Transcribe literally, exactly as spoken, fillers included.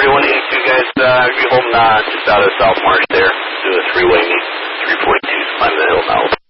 one eighty-two, guys. Uh, be holding uh, just out of South Marsh there. Do a three-way meet. three forty-two, climbing the hill now.